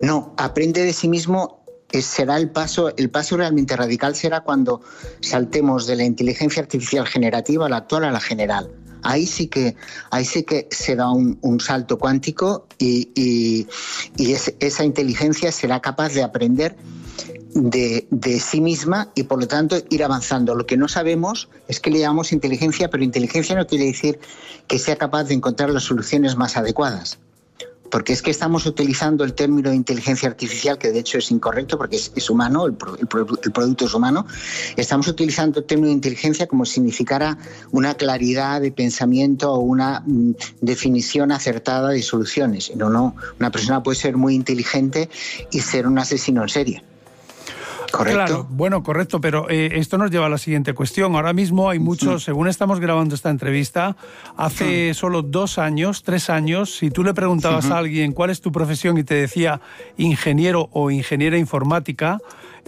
No, aprende de sí mismo. Será el paso realmente radical será cuando saltemos de la inteligencia artificial generativa, la actual, a la general. Ahí sí que se da un salto cuántico y esa inteligencia será capaz de aprender de sí misma y por lo tanto ir avanzando. Lo que no sabemos es que le llamamos inteligencia, pero inteligencia no quiere decir que sea capaz de encontrar las soluciones más adecuadas. Porque es que estamos utilizando el término de inteligencia artificial, que de hecho es incorrecto porque es humano, el producto es humano. Estamos utilizando el término de inteligencia como si significara una claridad de pensamiento o una definición acertada de soluciones. No, una persona puede ser muy inteligente y ser un asesino en serie. ¿Correcto? Claro, bueno, correcto, pero esto nos lleva a la siguiente cuestión. Ahora mismo hay muchos, según estamos grabando esta entrevista, hace solo 3 años, si tú le preguntabas a alguien cuál es tu profesión y te decía ingeniero o ingeniera informática,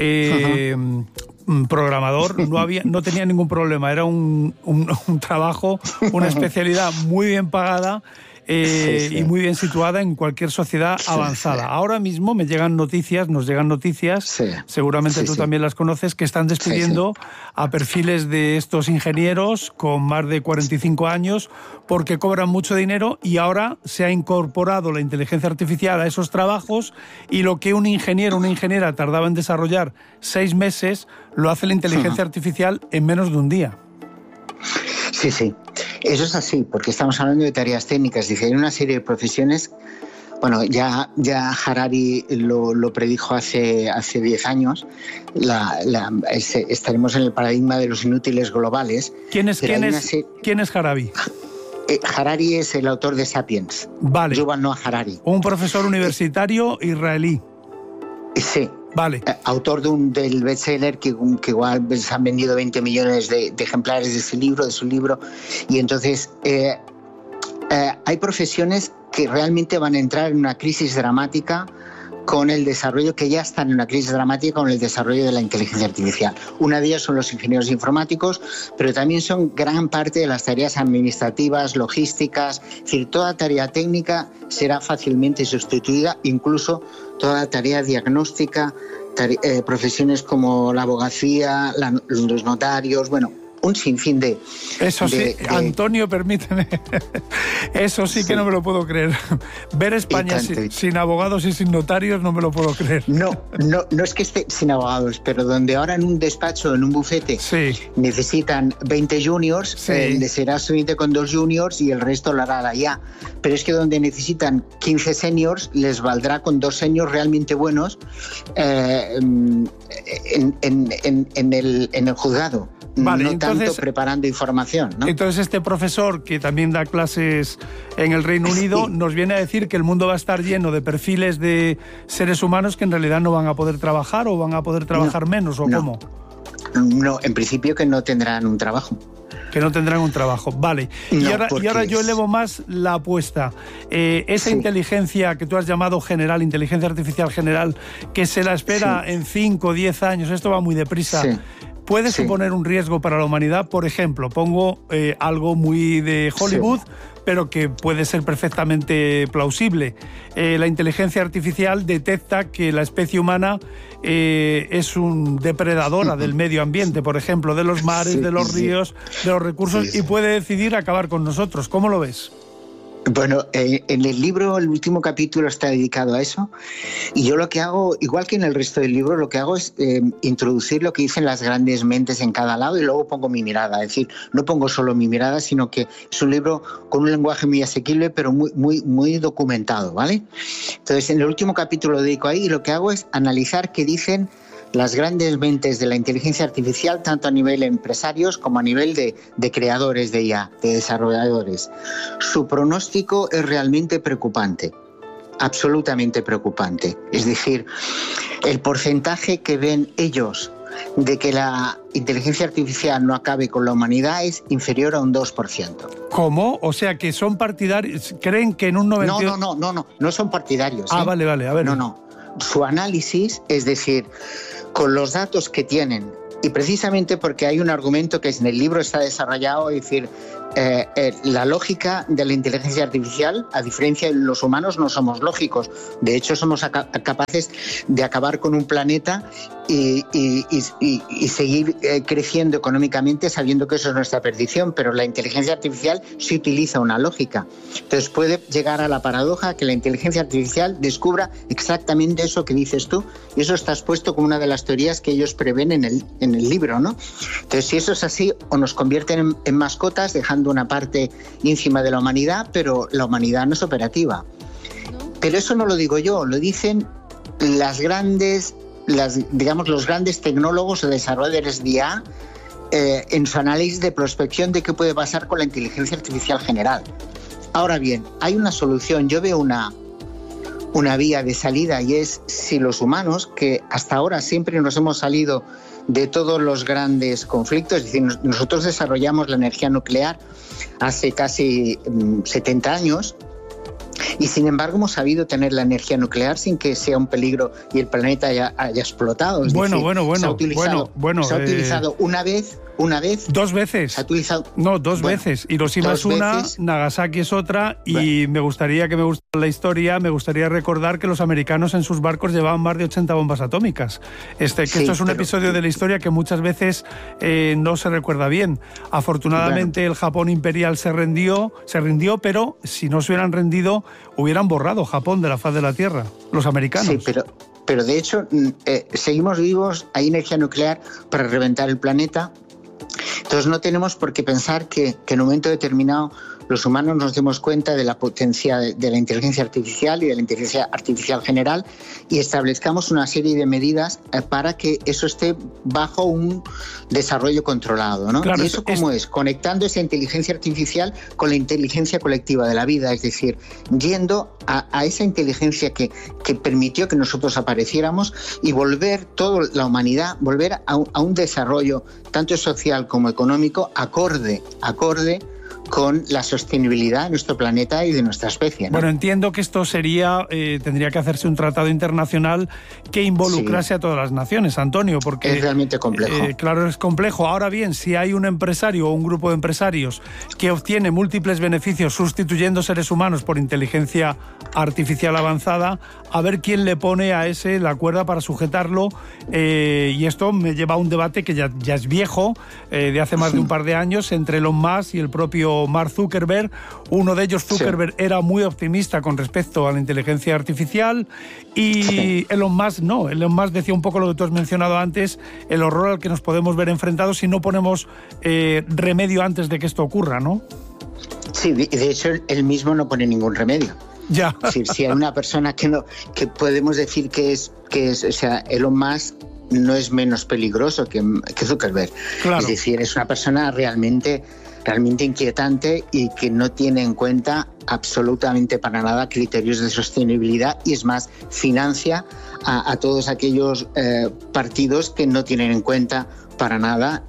programador, no tenía ningún problema. Era un trabajo, una especialidad muy bien pagada. Y muy bien situada en cualquier sociedad avanzada. Ahora mismo nos llegan noticias, seguramente tú también las conoces, que están despidiendo a perfiles de estos ingenieros con más de 45 años porque cobran mucho dinero y ahora se ha incorporado la inteligencia artificial a esos trabajos y lo que un ingeniero o una ingeniera tardaba en desarrollar 6 meses, lo hace la inteligencia artificial en menos de un día. Sí. Eso es así, porque estamos hablando de tareas técnicas. Dice, hay una serie de profesiones. Bueno, ya Harari lo predijo hace 10 años. Estaremos en el paradigma de los inútiles globales. ¿Quién es Harari? Harari es el autor de Sapiens. Vale. Yuval Noah Harari. Un profesor universitario israelí. Sí. Vale. Autor del bestseller que igual se han vendido 20 millones de ejemplares de su libro. Y entonces hay profesiones que realmente van a entrar en una crisis dramática con el desarrollo, que ya están en una crisis dramática con el desarrollo de la inteligencia artificial. Una de ellas son los ingenieros informáticos, pero también son gran parte de las tareas administrativas, logísticas. Es decir, toda tarea técnica será fácilmente sustituida, incluso toda tarea diagnóstica, profesiones como la abogacía, los notarios, bueno, un sinfín de... Eso sí, Antonio, permíteme. Eso sí que no me lo puedo creer. Ver España sin abogados y sin notarios no me lo puedo creer. No es que esté sin abogados, pero donde ahora en un despacho, en un bufete, necesitan 20 juniors, les será suficiente con 2 juniors y el resto lo hará la IA. Pero es que donde necesitan 15 seniors, les valdrá con 2 seniors realmente buenos en el juzgado. Vale, no entonces, tanto preparando información, ¿no? Entonces este profesor, que también da clases en el Reino Unido, nos viene a decir que el mundo va a estar lleno de perfiles de seres humanos que en realidad no van a poder trabajar o van a poder trabajar menos, ¿o cómo? No, en principio que no tendrán un trabajo. Que no tendrán un trabajo, vale. Y ahora yo elevo más la apuesta. Esa inteligencia que tú has llamado general, inteligencia artificial general, que se la espera en 5 o 10 años, esto va muy deprisa. ¿Puede suponer un riesgo para la humanidad? Por ejemplo, pongo algo muy de Hollywood, pero que puede ser perfectamente plausible. La inteligencia artificial detecta que la especie humana es un depredadora del medio ambiente, por ejemplo, de los mares, de los ríos, de los recursos, y puede decidir acabar con nosotros. ¿Cómo lo ves? Bueno, en el libro, el último capítulo está dedicado a eso, y yo lo que hago, igual que en el resto del libro, lo que hago es introducir lo que dicen las grandes mentes en cada lado y luego pongo mi mirada. Es decir, no pongo solo mi mirada, sino que es un libro con un lenguaje muy asequible, pero muy documentado, ¿vale? Entonces, en el último capítulo lo dedico ahí y lo que hago es analizar qué dicen las grandes mentes de la inteligencia artificial, tanto a nivel de empresarios como a nivel de creadores de IA, de desarrolladores. Su pronóstico es realmente preocupante, absolutamente preocupante. Es decir, el porcentaje que ven ellos de que la inteligencia artificial no acabe con la humanidad es inferior a un 2%. ¿Cómo? O sea, que son partidarios, creen que en un 98%... No son partidarios. Vale, a ver. No. Su análisis, es decir, con los datos que tienen Y precisamente porque hay un argumento que en el libro está desarrollado, es decir, la lógica de la inteligencia artificial, a diferencia de los humanos, no somos lógicos. De hecho, somos capaces de acabar con un planeta y seguir creciendo económicamente sabiendo que eso es nuestra perdición, pero la inteligencia artificial sí utiliza una lógica. Entonces puede llegar a la paradoja que la inteligencia artificial descubra exactamente eso que dices tú, y eso está expuesto como una de las teorías que ellos prevén en el libro, ¿no? Entonces, si eso es así, o nos convierten en mascotas, dejando una parte ínfima de la humanidad, pero la humanidad no es operativa. Pero eso no lo digo yo, lo dicen los grandes tecnólogos o desarrolladores de IA en su análisis de prospección de qué puede pasar con la inteligencia artificial general. Ahora bien, hay una solución, yo veo una vía de salida, y es si los humanos, que hasta ahora siempre nos hemos salido de todos los grandes conflictos, es decir, nosotros desarrollamos la energía nuclear hace casi 70 años, y sin embargo hemos sabido tener la energía nuclear sin que sea un peligro y el planeta haya explotado. Es decir, se ha utilizado una vez. Dos veces. Se ha utilizado. No, dos veces. Hiroshima es una, Nagasaki es otra, y me gustaría la historia, me gustaría recordar que los americanos en sus barcos llevaban más de 80 bombas atómicas. Esto es un episodio de la historia que muchas veces no se recuerda bien. Afortunadamente el Japón imperial se rindió, pero si no se hubieran rendido, hubieran borrado Japón de la faz de la Tierra, los americanos. Sí, pero de hecho seguimos vivos, hay energía nuclear para reventar el planeta. Entonces no tenemos por qué pensar que en un momento determinado los humanos nos demos cuenta de la potencia de la inteligencia artificial y de la inteligencia artificial general y establezcamos una serie de medidas para que eso esté bajo un desarrollo controlado, ¿no? Claro, ¿y eso cómo es? Conectando esa inteligencia artificial con la inteligencia colectiva de la vida, es decir, yendo a esa inteligencia que permitió que nosotros apareciéramos y volver toda la humanidad, volver a un desarrollo tanto social como económico acorde con la sostenibilidad de nuestro planeta y de nuestra especie, ¿no? Bueno, entiendo que esto tendría que hacerse un tratado internacional que involucrase a todas las naciones, Antonio, porque es realmente complejo. Claro, es complejo. Ahora bien, si hay un empresario o un grupo de empresarios que obtiene múltiples beneficios sustituyendo seres humanos por inteligencia artificial avanzada, a ver quién le pone a ese la cuerda para sujetarlo, y esto me lleva a un debate que ya es viejo, de hace más de un par de años, entre Elon Musk y el propio Mark Zuckerberg. Uno de ellos, Zuckerberg, era muy optimista con respecto a la inteligencia artificial, y Elon Musk no. Elon Musk decía un poco lo que tú has mencionado antes, el horror al que nos podemos ver enfrentados si no ponemos remedio antes de que esto ocurra, ¿no? Sí, de hecho él mismo no pone ningún remedio. Ya. Es decir, si hay una persona que podemos decir que es, o sea, Elon Musk no es menos peligroso que Zuckerberg. Claro. Es decir, es una persona realmente inquietante y que no tiene en cuenta absolutamente para nada criterios de sostenibilidad, y es más, financia a todos aquellos partidos que no tienen en cuenta para nada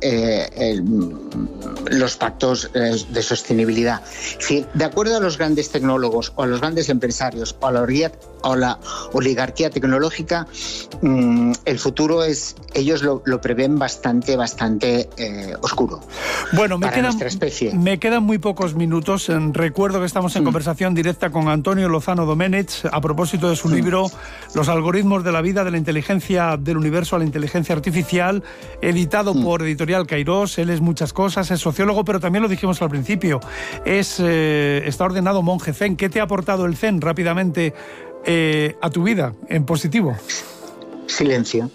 los pactos de sostenibilidad. Es decir, de acuerdo a los grandes tecnólogos o a los grandes empresarios o a la oligarquía tecnológica, el futuro ellos lo prevén bastante oscuro. Bueno, nuestra especie. Me quedan muy pocos minutos. Recuerdo que estamos en conversación directa con Antonio Lozano Domenech a propósito de su libro Los algoritmos de la vida, de la inteligencia del universo a la inteligencia artificial, editado por Editorial Cairós. Él es muchas cosas, es sociólogo, pero también lo dijimos al principio, está ordenado monje zen. ¿Qué te ha aportado el zen rápidamente a tu vida, en positivo? Silencio.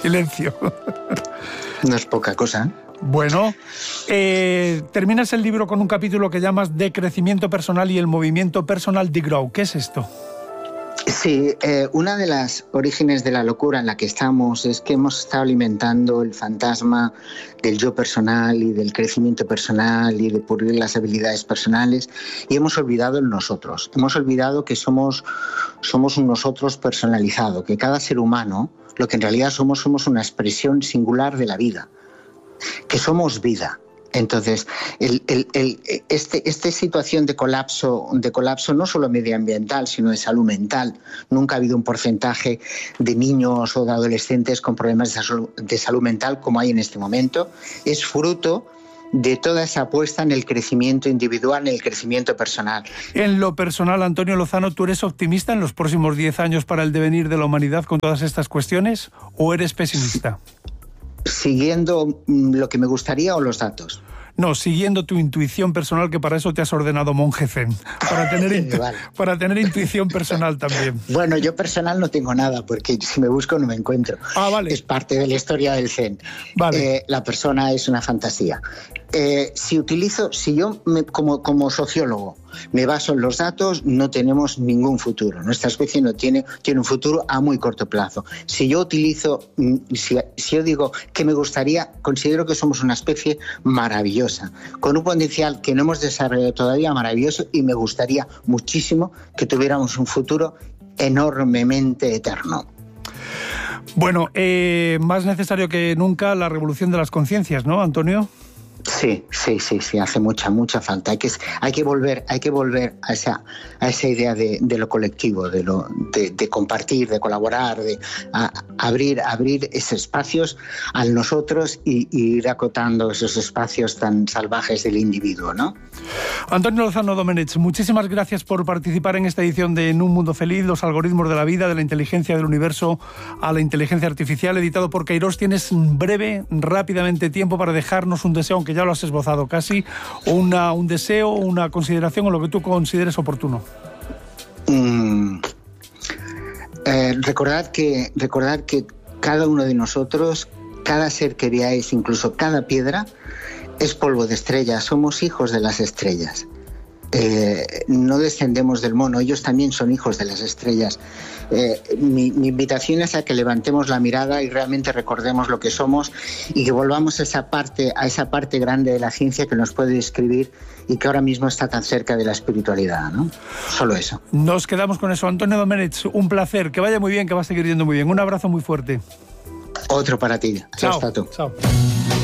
No es poca cosa, ¿eh? Bueno, terminas el libro con un capítulo que llamas De crecimiento personal y el movimiento personal de Grow. ¿Qué es esto? Sí, una de las orígenes de la locura en la que estamos es que hemos estado alimentando el fantasma del yo personal y del crecimiento personal y de pulir las habilidades personales, y hemos olvidado el nosotros. Hemos olvidado que somos un nosotros personalizado, que cada ser humano, lo que en realidad somos una expresión singular de la vida, que somos vida. Entonces, esta situación de colapso no solo medioambiental, sino de salud mental. Nunca ha habido un porcentaje de niños o de adolescentes con problemas de salud mental como hay en este momento. Es fruto de toda esa apuesta en el crecimiento individual, en el crecimiento personal. En lo personal, Antonio Lozano, ¿tú eres optimista en los próximos 10 años para el devenir de la humanidad con todas estas cuestiones o eres pesimista? ¿Siguiendo lo que me gustaría o los datos? No, siguiendo tu intuición personal, que para eso te has ordenado monje zen, para tener intuición personal también. Bueno, yo personal no tengo nada, porque si me busco no me encuentro. Vale. Es parte de la historia del zen. Vale. La persona es una fantasía. Si yo como sociólogo me baso en los datos, no tenemos ningún futuro. Nuestra especie no tiene un futuro a muy corto plazo. Si yo digo que me gustaría, considero que somos una especie maravillosa, con un potencial que no hemos desarrollado todavía maravilloso, y me gustaría muchísimo que tuviéramos un futuro enormemente eterno. Bueno, más necesario que nunca la revolución de las conciencias, ¿no, Antonio? Sí, hace mucha falta. Hay que volver a esa idea de lo colectivo, de compartir, de colaborar, de abrir esos espacios al nosotros y ir acotando esos espacios tan salvajes del individuo, ¿no? Antonio Lozano Domenech, muchísimas gracias por participar en esta edición de En un mundo feliz, los algoritmos de la vida, de la inteligencia del universo a la inteligencia artificial, editado por Kairos. Tienes rápidamente tiempo para dejarnos un deseo, aunque ya lo has esbozado casi, un deseo, una consideración o lo que tú consideres oportuno. Recordad que cada uno de nosotros, cada ser que veáis, incluso cada piedra, es polvo de estrellas. Somos hijos de las estrellas. No descendemos del mono, ellos también son hijos de las estrellas. Mi invitación es a que levantemos la mirada y realmente recordemos lo que somos, y que volvamos a esa parte grande de la ciencia que nos puede describir y que ahora mismo está tan cerca de la espiritualidad, ¿no? Solo eso. Nos quedamos con eso. Antonio Domenech, un placer, que vaya muy bien, que va a seguir yendo muy bien. Un abrazo muy fuerte. Otro para ti. Chao. Hasta tú. Chao.